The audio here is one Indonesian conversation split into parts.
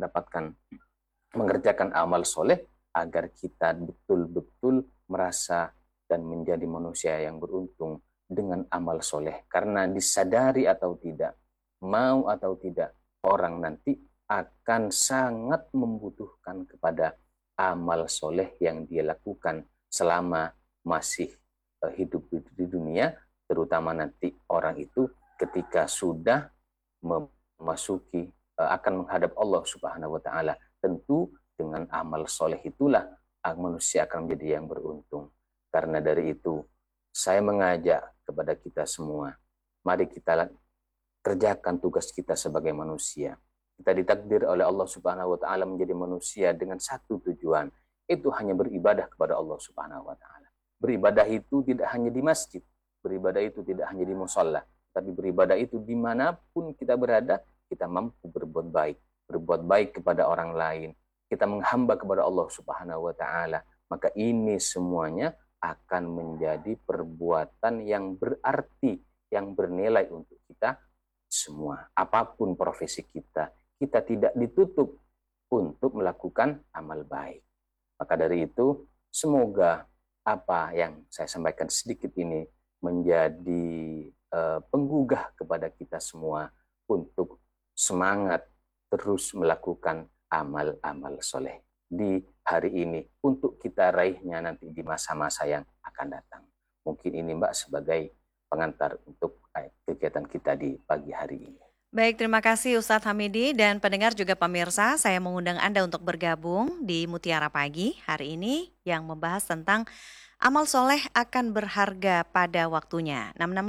mendapatkan mengerjakan amal soleh agar kita betul-betul merasa dan menjadi manusia yang beruntung dengan amal soleh. Karena disadari atau tidak, mau atau tidak, orang nanti akan sangat membutuhkan kepada amal soleh yang dia lakukan selama masih hidup di dunia, terutama nanti orang itu ketika sudah memasuki akan menghadap Allah Subhanahu wa taala. Tentu dengan amal soleh itulah manusia akan menjadi yang beruntung. Karena dari itu, saya mengajak kepada kita semua, mari kita kerjakan tugas kita sebagai manusia. Kita ditakdir oleh Allah Subhanahu wa taala menjadi manusia dengan satu tujuan, itu hanya beribadah kepada Allah Subhanahu wa taala. Beribadah itu tidak hanya di masjid, beribadah itu tidak hanya di musholla, tapi beribadah itu dimanapun kita berada, kita mampu berbuat baik kepada orang lain, kita menghamba kepada Allah Subhanahu wa taala, maka ini semuanya akan menjadi perbuatan yang berarti, yang bernilai untuk kita semua. Apapun profesi kita, kita tidak ditutup untuk melakukan amal baik. Maka dari itu, semoga apa yang saya sampaikan sedikit ini menjadi penggugah kepada kita semua untuk semangat terus melakukan amal-amal soleh di hari ini untuk kita raihnya nanti di masa-masa yang akan datang. Mungkin ini Mbak sebagai pengantar untuk kegiatan kita di pagi hari ini. Baik, terima kasih Ustadz Hamidi dan pendengar juga pemirsa. Saya mengundang Anda untuk bergabung di Mutiara Pagi hari ini yang membahas tentang amal soleh akan berharga pada waktunya.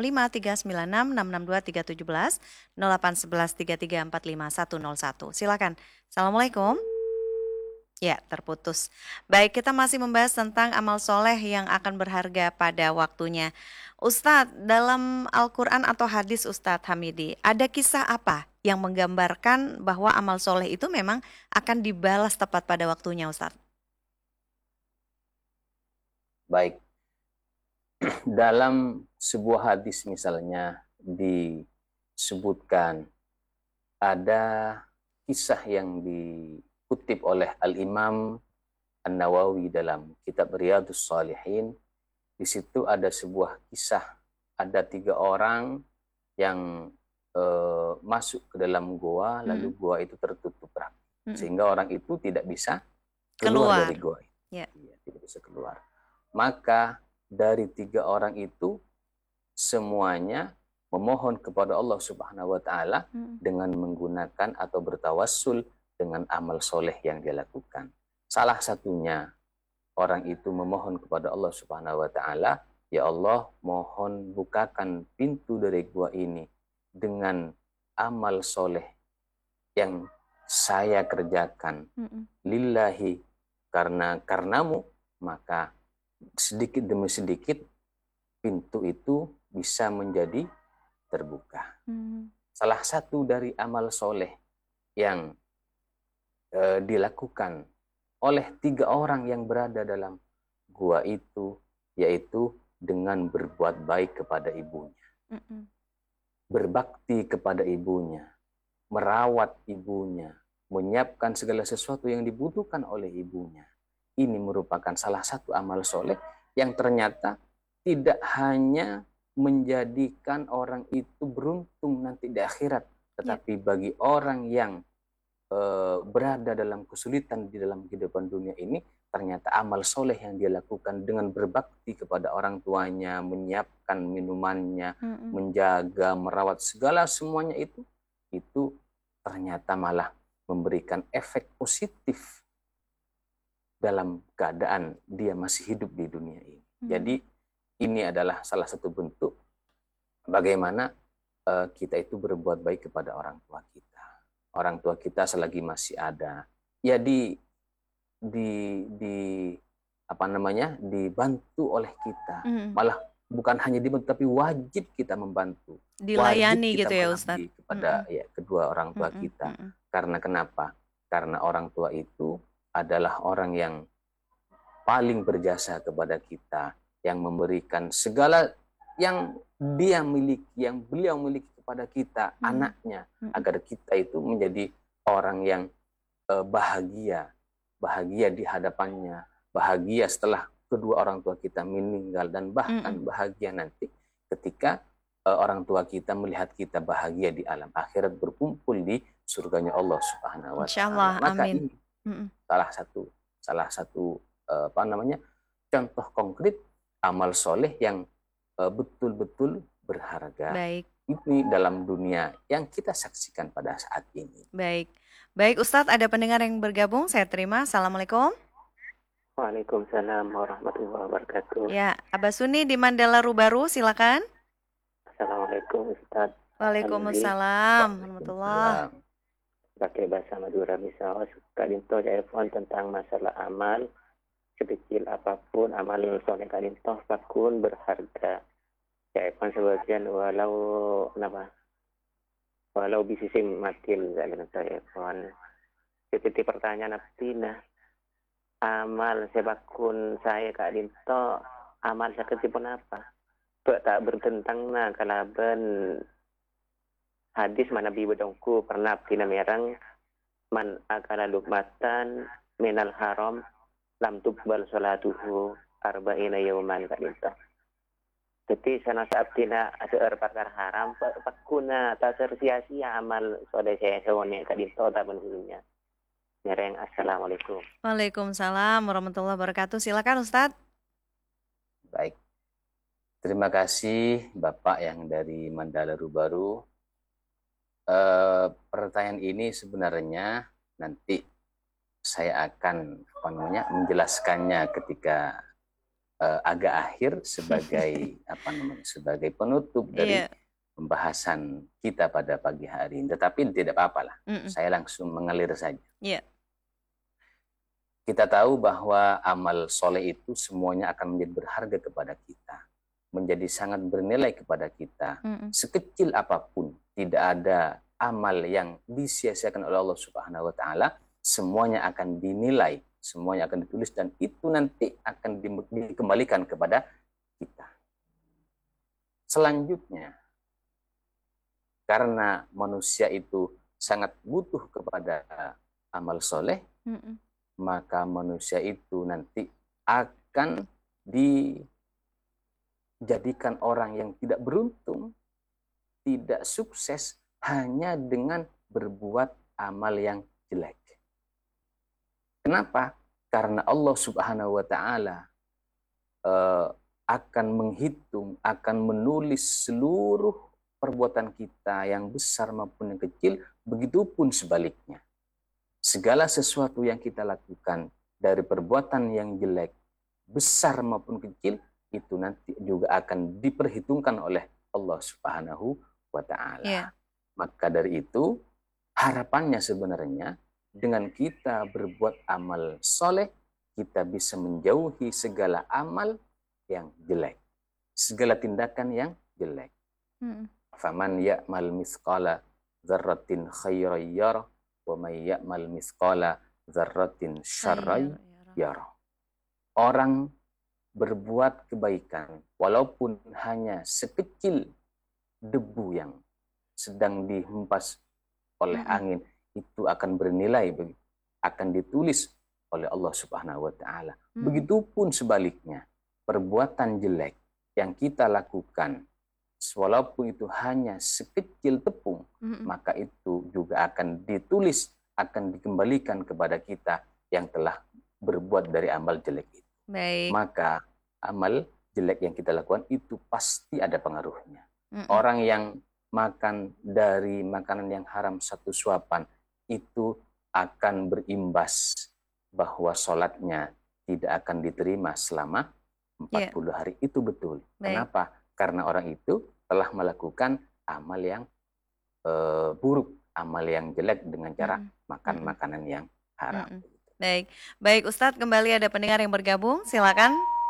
665 396 662 317 0811 3345 101. Silakan. Assalamualaikum. Ya, terputus. Baik, kita masih membahas tentang amal soleh yang akan berharga pada waktunya. Ustadz, dalam Al-Quran atau hadis Ustadz Hamidi, ada kisah apa yang menggambarkan bahwa amal soleh itu memang akan dibalas tepat pada waktunya, Ustadz? Baik, dalam sebuah hadis misalnya disebutkan ada kisah yang dikutip oleh Al-Imam An-Nawawi dalam kitab Riyadhus Shalihin. Di situ ada sebuah kisah, ada 3 orang yang masuk ke dalam goa, lalu goa itu tertutup rapat, sehingga orang itu tidak bisa keluar dari goa itu. Yeah. Tidak bisa keluar. Maka dari 3 orang itu semuanya memohon kepada Allah Subhanahu wa taala dengan menggunakan atau bertawassul dengan amal soleh yang dia lakukan. Salah satunya orang itu memohon kepada Allah Subhanahu wa taala, ya Allah, mohon bukakan pintu dari gua ini dengan amal soleh yang saya kerjakan lillahi, karenamu, maka sedikit demi sedikit pintu itu bisa menjadi terbuka. Salah satu dari amal soleh yang dilakukan oleh 3 orang yang berada dalam gua itu, yaitu dengan berbuat baik kepada ibunya, berbakti kepada ibunya, merawat ibunya, menyiapkan segala sesuatu yang dibutuhkan oleh ibunya. Ini merupakan salah satu amal soleh yang ternyata tidak hanya menjadikan orang itu beruntung nanti di akhirat, tetapi bagi orang yang berada dalam kesulitan di dalam kehidupan dunia ini, ternyata amal soleh yang dia lakukan dengan berbakti kepada orang tuanya, menyiapkan minumannya, menjaga, merawat segala semuanya itu ternyata malah memberikan efek positif dalam keadaan dia masih hidup di dunia ini. Jadi ini adalah salah satu bentuk bagaimana kita itu berbuat baik kepada orang tua kita. Orang tua kita selagi masih ada, ya dibantu oleh kita. Malah bukan hanya dibantu, tapi wajib kita membantu. Dilayani wajib kita gitu ya Ustaz. kepada kedua orang tua kita. Karena kenapa? Karena orang tua itu adalah orang yang paling berjasa kepada kita, yang memberikan segala yang dia miliki, yang beliau miliki kepada kita, anaknya, agar kita itu menjadi orang yang bahagia, bahagia di hadapannya, bahagia setelah kedua orang tua kita meninggal, dan bahkan bahagia nanti ketika orang tua kita melihat kita bahagia di alam akhirat, berkumpul di surganya Allah Subhanahu wa Insya taala. Allah, Maka amin. ini salah satu contoh konkret amal soleh yang betul-betul berharga. Baik. Ini dalam dunia yang kita saksikan pada saat ini. Baik. Baik Ustadz, ada pendengar yang bergabung, saya terima. Assalamualaikum. Waalaikumsalam warahmatullahi wabarakatuh. Ya, Abah Suni di Mandala Rubaru, silakan. Assalamualaikum Ustaz. Waalaikumsalam warahmatullah. Pakai bahasa Madura misalnya kadinto telepon tentang masalah amal, sekecil apapun amal soleh kadinto pakun berharga. Telepon sebagian walau bisisi matil dalam telepon. Seperti pertanyaan aptina amal sebakun saya kadinto amal sekecil pun apa? Tak bertentang kalaban hadis mana Nabi bedongku pernah tina merang man akala lukmatan minal haram lam tuqbal salatuhu arba'ina yawman kadito. Jadi sana saat tina seueur pakar haram pakuna tak sia-sia amal soleh saya sewane kadito tak benhulunya. Mereng assalamualaikum. Waalaikumsalam warahmatullahi wabarakatuh. Silakan Ustadz. Baik. Terima kasih Bapak yang dari Mandala Rubaru. Pertanyaan ini sebenarnya nanti saya akan menjelaskannya ketika agak akhir sebagai sebagai penutup dari pembahasan kita pada pagi hari ini. Tetapi tidak apa-apalah, saya langsung mengalir saja. Kita tahu bahwa amal soleh itu semuanya akan menjadi berharga kepada kita, menjadi sangat bernilai kepada kita. Sekecil apapun, tidak ada amal yang disia-siakan oleh Allah Subhanahu wa taala. Semuanya akan dinilai, semuanya akan ditulis, dan itu nanti akan dikembalikan kepada kita. Selanjutnya, karena manusia itu sangat butuh kepada amal soleh, maka manusia itu nanti akan dijadikan orang yang tidak beruntung, tidak sukses hanya dengan berbuat amal yang jelek. Kenapa? Karena Allah Subhanahu wa taala akan menghitung, akan menulis seluruh perbuatan kita yang besar maupun yang kecil, begitupun sebaliknya. Segala sesuatu yang kita lakukan dari perbuatan yang jelek, besar maupun kecil, itu nanti juga akan diperhitungkan oleh Allah Subhanahu wa taala. Maka dari itu, harapannya sebenarnya dengan kita berbuat amal soleh, kita bisa menjauhi segala amal yang jelek, segala tindakan yang jelek. Faman ya'mal mithqala dzarratin khairan yarah wa may ya'mal mithqala dzarratin syarran yarah. Orang berbuat kebaikan walaupun hanya sekecil debu yang sedang dihempas oleh angin, itu akan bernilai, akan ditulis oleh Allah Subhanahu wa taala. Begitupun sebaliknya, perbuatan jelek yang kita lakukan walaupun itu hanya sekecil tepung, maka itu juga akan ditulis, akan dikembalikan kepada kita yang telah berbuat dari amal jelek itu. Maka amal jelek yang kita lakukan itu pasti ada pengaruhnya. Orang yang makan dari makanan yang haram satu suapan, itu akan berimbas bahwa sholatnya tidak akan diterima selama 40 hari. Itu betul. Kenapa? Karena orang itu telah melakukan amal yang buruk, amal yang jelek dengan cara makan makanan yang haram. Baik Ustadz, kembali ada pendengar yang bergabung, silakan.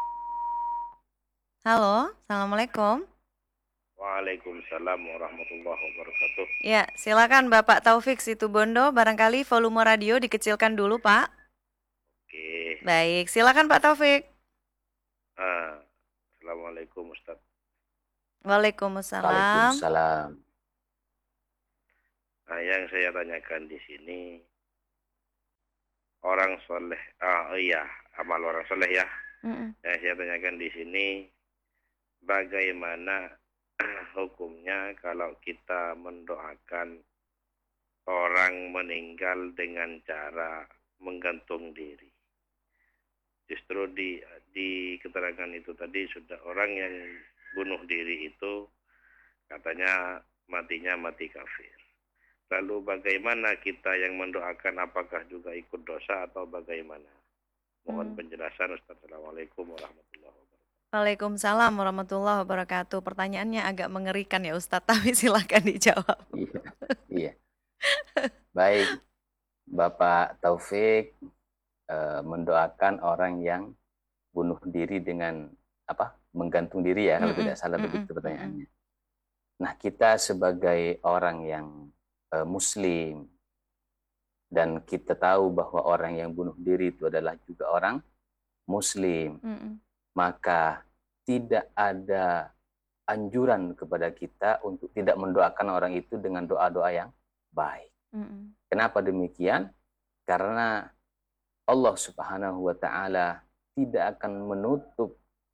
Halo, assalamualaikum. Waalaikumsalam warahmatullahi wabarakatuh. Ya, silakan Bapak Taufik Situbondo, barangkali volume radio dikecilkan dulu, Pak. Oke. Baik, silakan Pak Taufik. Assalamualaikum Ustaz. Waalaikumsalam. Nah, yang saya tanyakan di sini, orang soleh, iya, amal orang soleh ya. Mm-mm. Yang saya tanyakan di sini, bagaimana hukumnya kalau kita mendoakan orang meninggal dengan cara menggantung diri? Justru di keterangan itu tadi sudah orang yang bunuh diri itu katanya matinya mati kafir. Lalu bagaimana kita yang mendoakan, apakah juga ikut dosa atau bagaimana? Mohon penjelasan Ustaz. Assalamualaikum warahmatullahi wabarakatuh. Waalaikumsalam warahmatullahi wabarakatuh. Pertanyaannya agak mengerikan ya Ustadz, tapi silakan dijawab. Iya, iya. Baik, Bapak Taufik mendoakan orang yang bunuh diri dengan menggantung diri ya, kalau Mm-mm, tidak salah mm-mm, begitu mm-mm. pertanyaannya. Nah, kita sebagai orang yang Muslim, dan kita tahu bahwa orang yang bunuh diri itu adalah juga orang Muslim, Mm-mm, maka tidak ada anjuran kepada kita untuk tidak mendoakan orang itu dengan doa-doa yang baik. mm-mm. Kenapa demikian? Karena Allah Subhanahu wa Ta'ala tidak akan menutup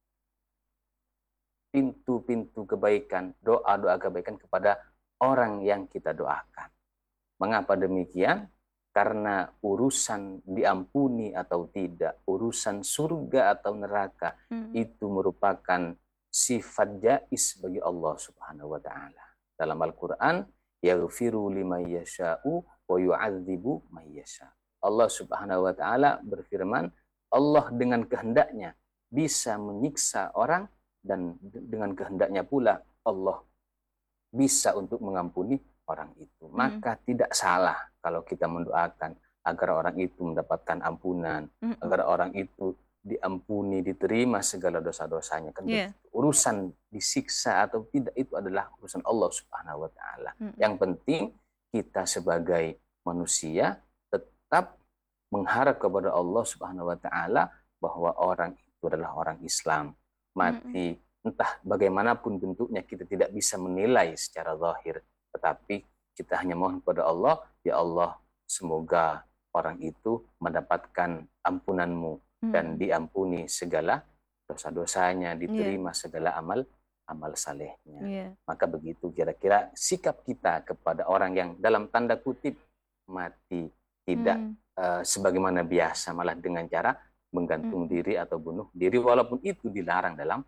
pintu-pintu kebaikan, doa-doa kebaikan kepada orang yang kita doakan. Mengapa demikian? Karena urusan diampuni atau tidak, urusan surga atau neraka, itu merupakan sifat jais bagi Allah Subhanahu wa Ta'ala. Dalam Al-Quran, yaghfiru liman yasha'u wa yu'adzibu man yasha'. Allah Subhanahu wa Ta'ala berfirman, Allah dengan kehendaknya bisa menyiksa orang, dan dengan kehendaknya pula Allah bisa untuk mengampuni orang itu. Maka tidak salah kalau kita mendoakan agar orang itu mendapatkan ampunan, agar orang itu diampuni, diterima segala dosa-dosanya. Kan urusan disiksa atau tidak itu adalah urusan Allah Subhanahu wa Ta'ala. Yang penting kita sebagai manusia tetap mengharap kepada Allah Subhanahu wa Ta'ala bahwa orang itu adalah orang Islam. Mati entah bagaimanapun bentuknya, kita tidak bisa menilai secara zahir, tetapi kita hanya mohon kepada Allah, ya Allah, semoga orang itu mendapatkan ampunanmu dan diampuni segala dosa-dosanya, diterima segala amal salehnya. Maka begitu kira-kira sikap kita kepada orang yang dalam tanda kutip mati, tidak sebagaimana biasa, malah dengan cara menggantung diri atau bunuh diri, walaupun itu dilarang dalam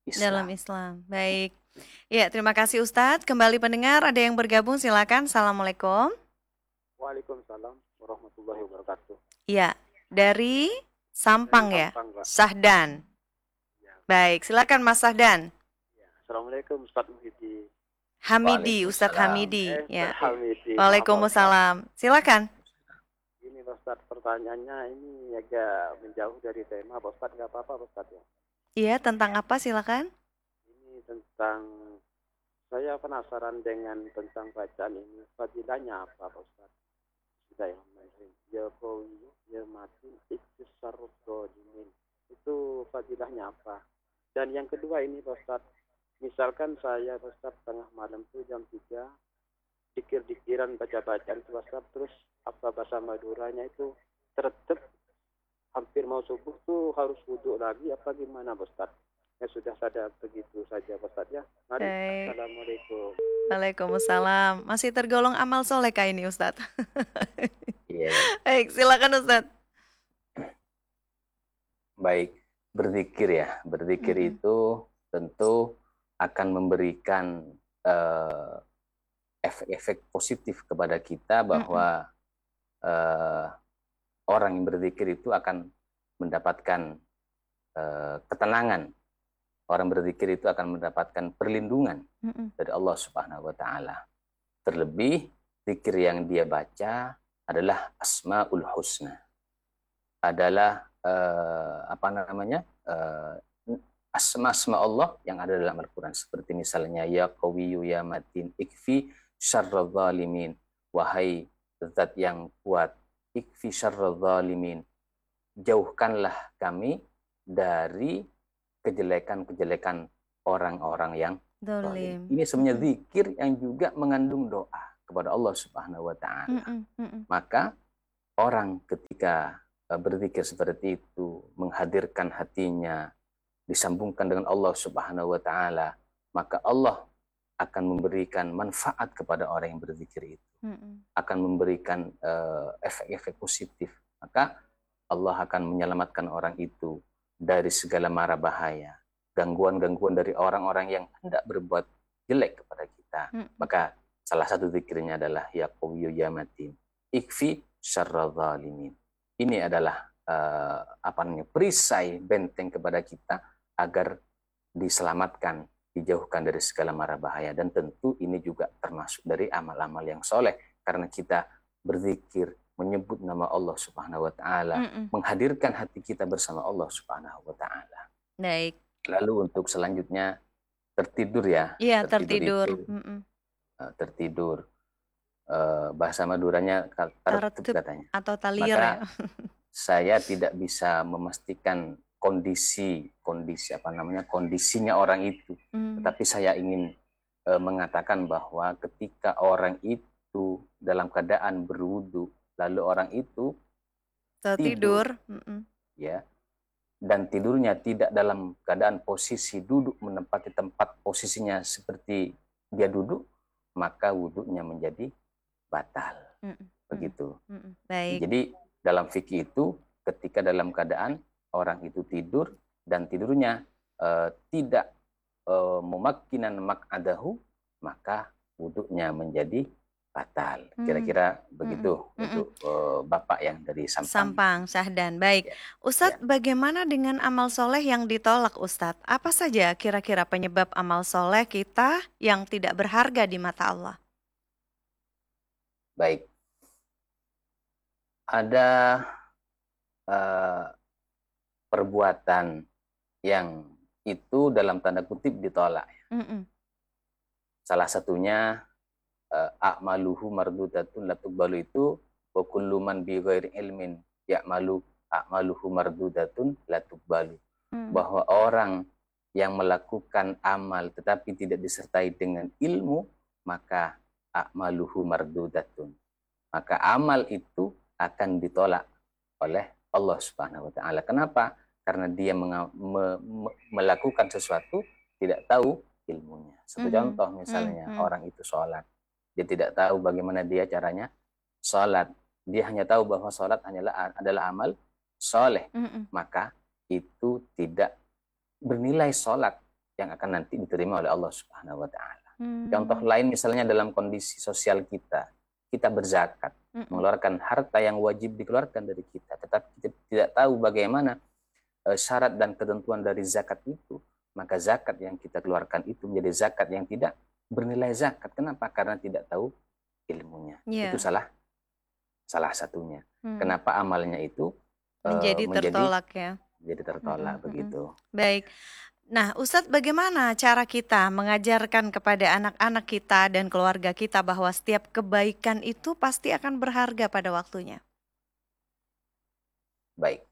Islam. Baik. Ya, terima kasih Ustadz. Kembali pendengar, ada yang bergabung, silakan. Assalamualaikum. Waalaikumsalam warahmatullahi wabarakatuh. Ya, dari Sampang ya, Sahdan. Ya. Baik, silakan Mas Sahdan. Ya. Assalamualaikum Ustadz Muhyiddin. Hamidi, Ustadz Hamidi. Ya. Hamidi. Waalaikumsalam. Silakan. Ini Ustadz, pertanyaannya ini agak menjauh dari tema, Ustadz, nggak apa-apa Ustadz ya? Iya, tentang apa silakan? Ini tentang, saya penasaran dengan tentang bacaan ini, fadilahnya apa Ustadz? Bismillahirrahmanirrahim. Ya qawi ya matin iktisarruf dolimin. Itu fadilahnya apa? Dan yang kedua ini Ustadz, misalkan saya Ustadz tengah malam tuh jam 3 dikir-dikiran baca-bacaan Ustadz, terus apa bahasa Maduranya itu tertib hampir mau subuh tuh harus wudhu lagi apa gimana Ustadz? Ya sudah sadar begitu saja Ustadz ya. Mari. Assalamualaikum. Waalaikumsalam. Masih tergolong amal soleh kah ini Ustadz? Iya. Baik, silakan Ustadz. Baik, berzikir ya. Berzikir itu tentu akan memberikan efek-efek positif kepada kita, bahwa orang yang berzikir itu akan mendapatkan ketenangan. Orang berzikir itu akan mendapatkan perlindungan dari Allah Subhanahu wa Ta'ala. Terlebih zikir yang dia baca adalah Asmaul Husna. Adalah asma-asma Allah yang ada dalam Al-Quran. Seperti misalnya ya Qawiyyu ya Matin ikfi syarral zalimin. Wahai zat yang kuat, ikfi syarral zalimin, jauhkanlah kami dari kejelekan-kejelekan orang-orang yang zalim. Ini sebenarnya zikir yang juga mengandung doa kepada Allah Subhanahu wa Ta'ala. Maka orang ketika berzikir seperti itu, menghadirkan hatinya, disambungkan dengan Allah Subhanahu wa taala, maka Allah akan memberikan manfaat kepada orang yang berzikir itu. Akan memberikan efek-efek positif. Maka Allah akan menyelamatkan orang itu dari segala mara bahaya, gangguan-gangguan dari orang-orang yang hendak berbuat jelek kepada kita. Maka salah satu zikirnya adalah ya qawiyyu ya matin ikfi syarra zalimin. Ini adalah perisai benteng kepada kita agar diselamatkan, dijauhkan dari segala mara bahaya. Dan tentu ini juga termasuk dari amal-amal yang soleh, karena kita berzikir, menyebut nama Allah Subhanahu wa taala, menghadirkan hati kita bersama Allah Subhanahu wa taala. Baik. Lalu untuk selanjutnya tertidur ya. Iya, tertidur. tertidur. Tertidur. Bahasa Maduranya tertib katanya. Atau talir Maka ya. saya tidak bisa memastikan kondisinya orang itu. Tetapi saya ingin mengatakan bahwa ketika orang itu dalam keadaan berwudu, lalu orang itu tidur, ya, dan tidurnya tidak dalam keadaan posisi duduk menempati tempat posisinya seperti dia duduk, maka wudunya menjadi batal. Begitu. Baik. Jadi dalam fikih itu ketika dalam keadaan orang itu tidur dan tidurnya tidak mumakkinan mak'adahu, maka wudunya menjadi batal. Kira-kira begitu untuk Bapak yang dari Sampang, Syahdan. Baik. Ustadz, bagaimana dengan amal soleh yang ditolak, Ustadz? Apa saja kira-kira penyebab amal soleh kita yang tidak berharga di mata Allah? Baik. Ada perbuatan yang itu dalam tanda kutip ditolak. Salah satunya a'maluhu mardudatun latubbalu, itu wa kullu man bi ghairi ilmin ya'malu a'maluhu mardudatun latubbalu. Bahwa orang yang melakukan amal tetapi tidak disertai dengan ilmu, maka a'maluhu mardudatun. Maka amal itu akan ditolak oleh Allah Subhanahu wa taala. Kenapa? Karena dia melakukan sesuatu tidak tahu ilmunya. Satu contoh misalnya orang itu sholat, dia tidak tahu bagaimana dia caranya sholat. Dia hanya tahu bahwa sholat adalah amal soleh, maka itu tidak bernilai sholat yang akan nanti diterima oleh Allah Subhanahu wa taala. Contoh lain misalnya dalam kondisi sosial kita berzakat, mengeluarkan harta yang wajib dikeluarkan dari kita, tetapi kita tidak tahu bagaimana syarat dan ketentuan dari zakat itu, maka zakat yang kita keluarkan itu menjadi zakat yang tidak bernilai zakat. Kenapa? Karena tidak tahu ilmunya. Itu salah satunya. Kenapa amalnya itu menjadi tertolak ya? Jadi tertolak begitu. Baik. Nah, Ustadz, bagaimana cara kita mengajarkan kepada anak-anak kita dan keluarga kita bahwa setiap kebaikan itu pasti akan berharga pada waktunya? Baik.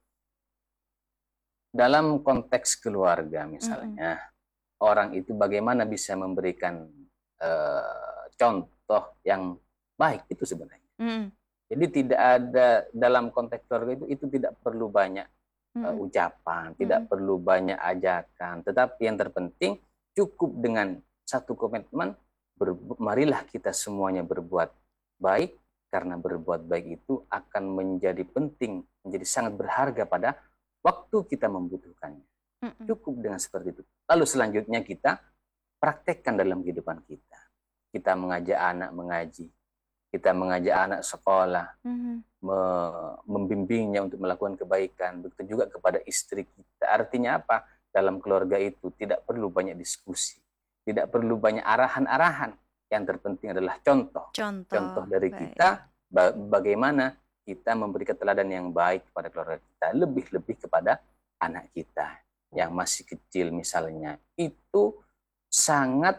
Dalam konteks keluarga misalnya, orang itu bagaimana bisa memberikan contoh yang baik itu sebenarnya. Jadi tidak ada dalam konteks keluarga itu tidak perlu banyak ucapan, tidak perlu banyak ajakan, tetapi yang terpenting cukup dengan satu komitmen, marilah kita semuanya berbuat baik, karena berbuat baik itu akan menjadi penting, menjadi sangat berharga pada waktu kita membutuhkannya. Cukup dengan seperti itu. Lalu selanjutnya kita praktekkan dalam kehidupan kita. Kita mengajak anak mengaji, kita mengajak anak sekolah, membimbingnya untuk melakukan kebaikan. Begitu juga kepada istri kita. Artinya apa? Dalam keluarga itu tidak perlu banyak diskusi, tidak perlu banyak arahan-arahan. Yang terpenting adalah contoh dari kita, bagaimana kita memberi teladan yang baik kepada keluarga kita, lebih-lebih kepada anak kita yang masih kecil misalnya. Itu sangat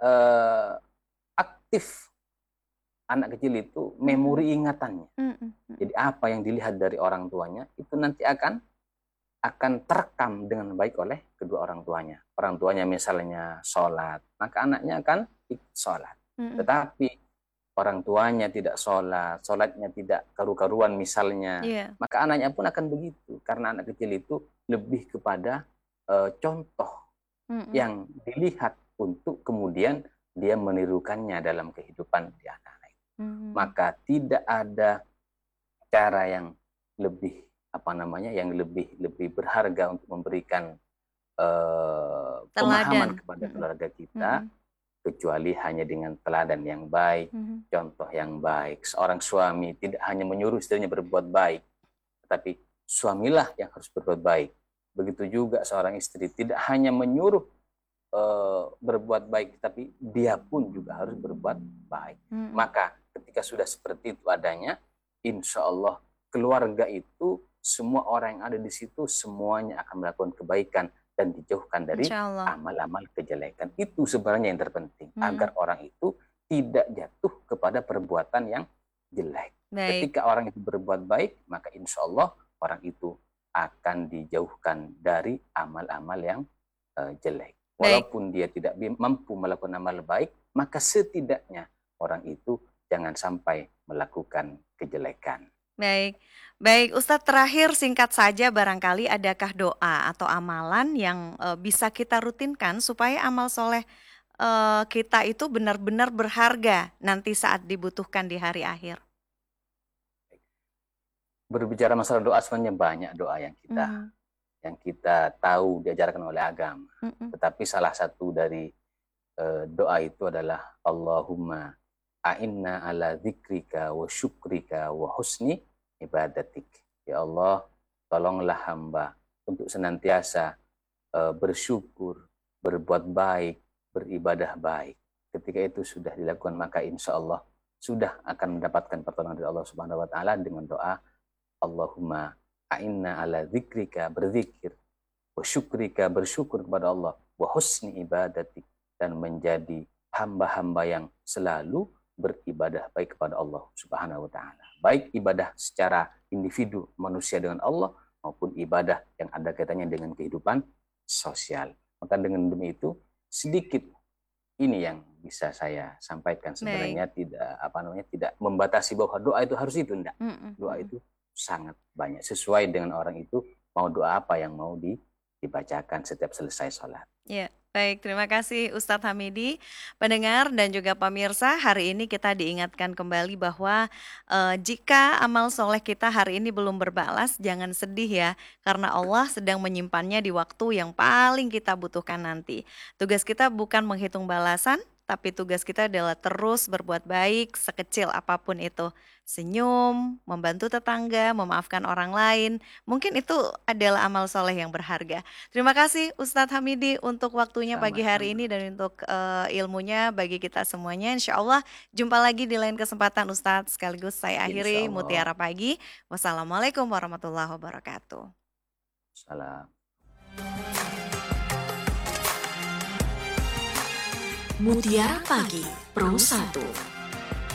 aktif. Anak kecil itu memori ingatannya. Jadi apa yang dilihat dari orang tuanya itu nanti akan terekam dengan baik oleh kedua orang tuanya. Orang tuanya misalnya sholat, maka anaknya akan ikut sholat. Tetapi orang tuanya tidak sholat, sholatnya tidak karu-karuan misalnya, Iya. maka anaknya pun akan begitu. Karena anak kecil itu lebih kepada contoh Mm-mm. yang dilihat untuk kemudian dia menirukannya dalam kehidupan di anak-anak itu. Maka tidak ada cara yang lebih yang lebih berharga untuk memberikan pemahaman Teladan. kepada Mm-mm. keluarga kita Mm-mm. kecuali hanya dengan teladan yang baik, Mhm. contoh yang baik. Seorang suami tidak hanya menyuruh istrinya berbuat baik, tetapi suamilah yang harus berbuat baik. Begitu juga seorang istri tidak hanya menyuruh berbuat baik, tapi dia pun juga harus berbuat baik. Mm-mm. Maka ketika sudah seperti itu adanya, insya Allah keluarga itu, semua orang yang ada di situ semuanya akan melakukan kebaikan dan dijauhkan dari Insya Allah. amal-amal kejelekan. Itu sebenarnya yang terpenting, Hmm. agar orang itu tidak jatuh kepada perbuatan yang jelek. Baik. Ketika orang itu berbuat baik, maka insya Allah orang itu akan dijauhkan dari amal-amal yang jelek. Baik. Walaupun dia tidak mampu melakukan amal baik, maka setidaknya orang itu jangan sampai melakukan kejelekan. Baik. Baik, Ustadz, terakhir singkat saja, barangkali adakah doa atau amalan yang bisa kita rutinkan supaya amal soleh kita itu benar-benar berharga nanti saat dibutuhkan di hari akhir? Berbicara masalah doa, sebenarnya banyak doa yang kita tahu diajarkan oleh agama. Tetapi salah satu dari doa itu adalah Allahumma a'inna ala dzikrika wa syukrika wa husni ibadatik. Ya Allah, tolonglah hamba untuk senantiasa bersyukur, berbuat baik, beribadah baik. Ketika itu sudah dilakukan, maka insya Allah sudah akan mendapatkan pertolongan dari Allah Subhanahu wa Ta'ala dengan doa Allahumma a'inna ala dzikrika, berzikir, wa syukrika, bersyukur kepada Allah, wa husni ibadatik, dan menjadi hamba-hamba yang selalu beribadah baik kepada Allah Subhanahu wa Ta'ala. Baik ibadah secara individu manusia dengan Allah maupun ibadah yang ada kaitannya dengan kehidupan sosial. Maka dengan demi itu sedikit ini yang bisa saya sampaikan. Sebenarnya tidak membatasi bahwa doa itu harus itu, enggak. Doa itu sangat banyak sesuai dengan orang itu mau doa apa yang mau dibacakan setiap selesai sholat. Ya, baik, terima kasih Ustadz Hamidi. Pendengar dan juga pemirsa, hari ini kita diingatkan kembali bahwa jika amal soleh kita hari ini belum berbalas, jangan sedih ya, karena Allah sedang menyimpannya di waktu yang paling kita butuhkan nanti. Tugas kita bukan menghitung balasan, tapi tugas kita adalah terus berbuat baik sekecil apapun itu. Senyum, membantu tetangga, memaafkan orang lain. Mungkin itu adalah amal soleh yang berharga. Terima kasih Ustadz Hamidi untuk waktunya pagi hari ini dan untuk ilmunya bagi kita semuanya. Insya Allah jumpa lagi di lain kesempatan Ustadz. Sekaligus saya akhiri Mutiara Pagi. Wassalamualaikum warahmatullahi wabarakatuh. Salam. Mutiara Pagi Pro 1.